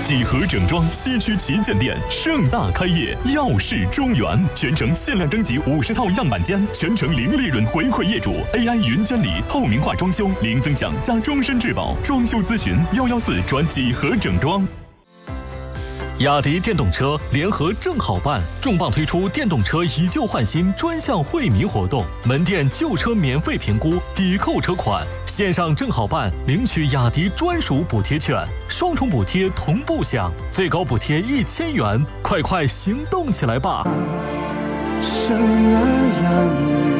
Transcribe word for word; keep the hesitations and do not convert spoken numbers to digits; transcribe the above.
几何整装西区旗舰店盛大开业，耀世中原，全程限量征集五十套样板间，全程零利润回馈业主 ，A I 云监理，透明化装修，零增享加终身质保，装修咨询幺幺四转几何整装。雅迪电动车联合正好办重磅推出电动车以旧换新专项惠民活动，门店旧车免费评估，抵扣车款，线上正好办领取雅迪专属补贴券，双重补贴同步享，最高补贴一千元，快快行动起来吧！ 生儿养女